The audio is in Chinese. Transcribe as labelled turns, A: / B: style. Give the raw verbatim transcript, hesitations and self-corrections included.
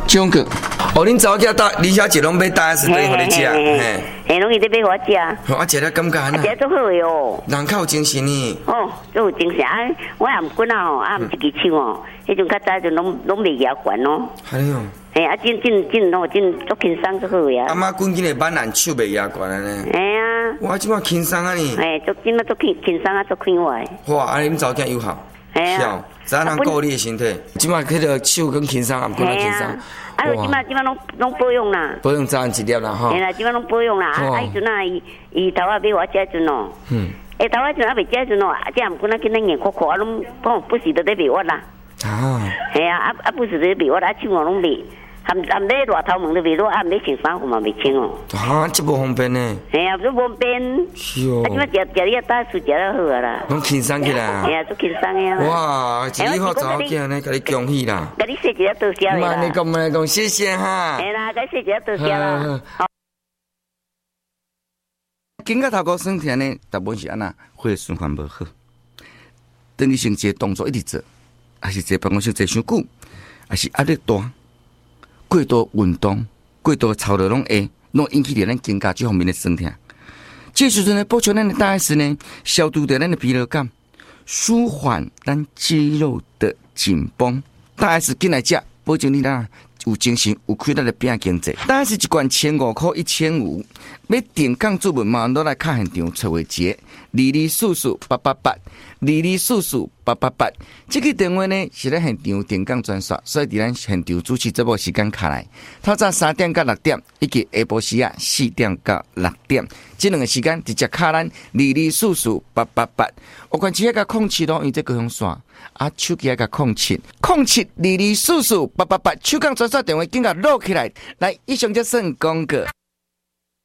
A: 中国。哦，恁早起大李小姐拢买大 S 对互你食，
B: 嘿，嘿，拢伊在买互我食。
A: 我食了感觉安那？
B: 食足好诶哦。
A: 人较有精神呢。
B: 哦，足有精神啊！我也毋管啊吼，啊毋一支手哦，迄阵较早就拢拢袂牙悬咯。
A: 哎呦。
B: 嘿啊，真真真拢真足轻松足好诶啊！
A: 阿妈滚紧诶，板烂手袂牙悬安尼。
B: 哎呀。
A: 哇，即马轻松啊你。
B: 哎，足即马足轻轻松啊，足快活诶。
A: 哇，安尼恁早囝友好。
B: 哎呀。
A: 怎样顾你的身体？即马迄个手更轻松，也毋管较轻松。
B: 啊，即马即马拢拢保养啦。
A: 保养早一粒啦吼。
B: 嘿啦，即马拢保养啦。啊，迄阵啊，伊伊头仔买我食迄阵哦。嗯。诶，头仔阵啊未食迄阵哦，啊，即也毋管咱囡仔硬哭哭啊，拢哦不时都咧卖我啦。啊。嘿啊，啊啊不时咧卖我啦，手我拢卖。含含咧热头毛都卖落，啊，毋咧穿衫裤嘛未穿哦。
A: 啊，这无方便呢。
B: 嘿啊，都方便。
A: 是哦。
B: 啊，即马食食你啊，大厝食得好啊啦。
A: 拢轻松起来。
B: 嘿啊，都轻松诶啦。
A: 哇，一日好早囝呢，甲你恭喜啦。
B: 甲你说一下多谢啦。
A: 妈，你讲妈讲谢谢哈。
B: 嘿啦，甲你说一下多谢啦。
C: 经过头壳酸甜呢，大部分是安那，血液循环无好。等于成一个动作一直做，还是坐办公室坐伤久，还是压力大。过度运动、过度操劳拢会，拢引起着咱肩胛这方面的酸痛。这时阵呢，补充咱的大 S 呢，消除掉咱的疲劳感，舒缓咱肌肉的紧绷。大 S 进来食，保证你啦有精神、有气力来拼经济。大 S 一罐千五块，一千五。要定岗注文嘛，都来看现场找位节，二二四四八八八，二二四四八八八。这个电话呢是咧现场定岗专线，所以伫咱现场主持节目时间卡来，透早三点到六点，以及下晡时啊四点到六点，这两个时间直接卡咱二二四四八八八。有关系个控制咯，因这高雄线啊，手机个控制，控制二二四四八八八，手机专线电话紧甲录起来，来以上就算广告。